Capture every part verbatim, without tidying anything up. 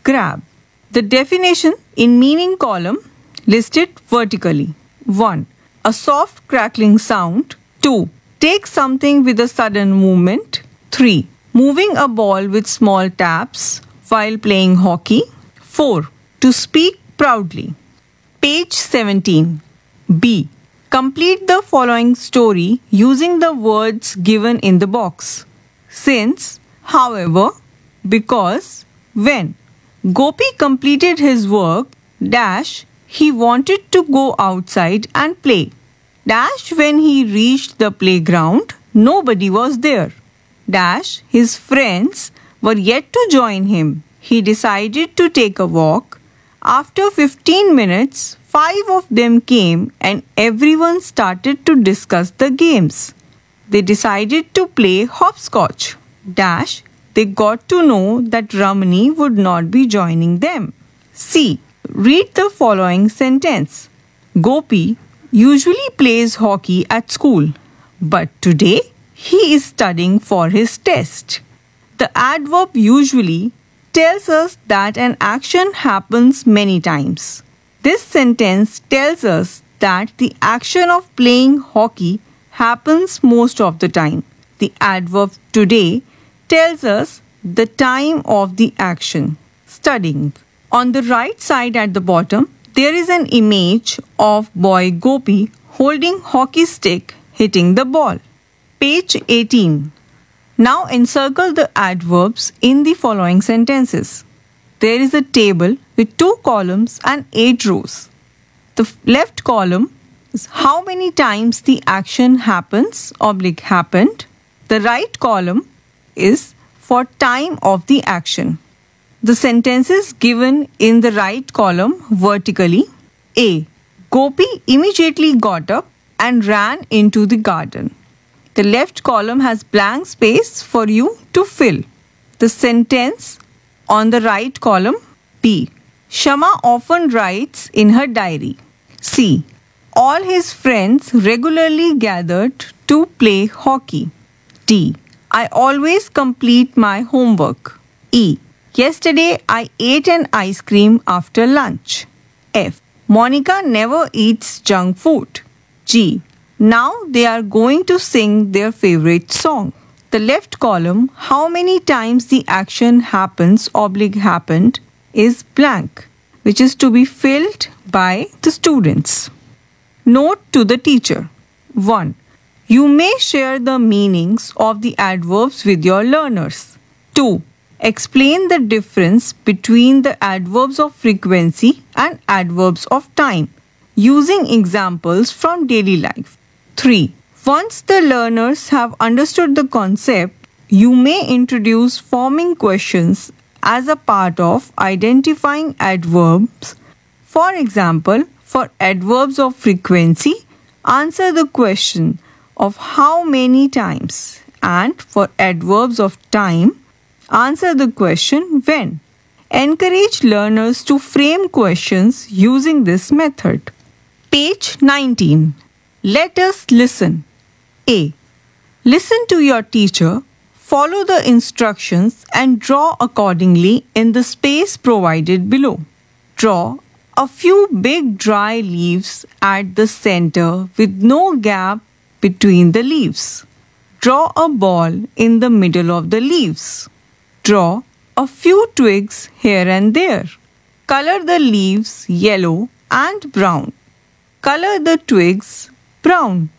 grab. The definition in meaning column listed vertically. one. A soft crackling sound. two. Take something with a sudden movement. three. Moving a ball with small taps while playing hockey. four. To speak proudly. Page seventeen. B. Complete the following story using the words given in the box. Since, however, because, when. Gopi completed his work, dash, he wanted to go outside and play. Dash, when he reached the playground, nobody was there. Dash, his friends were yet to join him. He decided to take a walk. After fifteen minutes, five of them came and everyone started to discuss the games. They decided to play hopscotch. Dash, they got to know that Ramani would not be joining them. C. Read the following sentence. Gopi usually plays hockey at school, but today he is studying for his test. The adverb usually tells us that an action happens many times. This sentence tells us that the action of playing hockey happens most of the time. The adverb today tells us the time of the action, studying. On the right side at the bottom, there is an image of boy Gopi holding hockey stick hitting the ball. Page eighteen. Now encircle the adverbs in the following sentences. There is a table with two columns and eight rows. The left column is how many times the action happens, oblique happened. The right column is for time of the action. The sentences given in the right column vertically. A. Gopi immediately got up and ran into the garden. The left column has blank space for you to fill. The sentence on the right column. B. Shama often writes in her diary. C. All his friends regularly gathered to play hockey. D. I always complete my homework. E. Yesterday I ate an ice cream after lunch. F. Monica never eats junk food. G. Now they are going to sing their favorite song. The left column, how many times the action happens, oblique happened, is blank, which is to be filled by the students. Note to the teacher. one. You may share the meanings of the adverbs with your learners. two. Explain the difference between the adverbs of frequency and adverbs of time using examples from daily life. three. Once the learners have understood the concept, you may introduce forming questions as a part of identifying adverbs. For example, for adverbs of frequency, answer the question of how many times, and for adverbs of time, answer the question when. Encourage learners to frame questions using this method. Page nineteen. Let us listen. A. Listen to your teacher, follow the instructions and draw accordingly in the space provided below. Draw a few big dry leaves at the center with no gap between the leaves. Draw a ball in the middle of the leaves. Draw a few twigs here and there. Color the leaves yellow and brown. Color the twigs brown.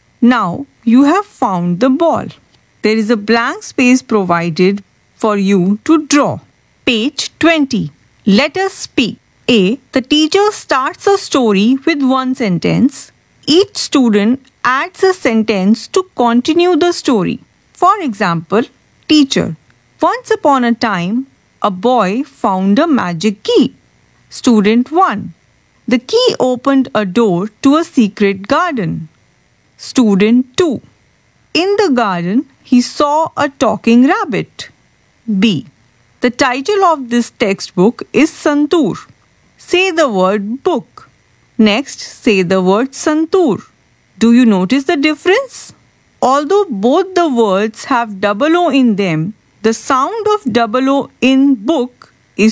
Now you have found the ball. There is a blank space provided for you to draw. Page twenty. Let us speak. A. The teacher starts a story with one sentence. Each student adds a sentence to continue the story. For example, teacher. Once upon a time, a boy found a magic key. Student one. The key opened a door to a secret garden. Student two. In the garden, he saw a talking rabbit. B. The title of this textbook is Santoor. Say the word book. Next, say the word Santoor. Do you notice the difference? Although both the words have double O in them, the sound of double O in book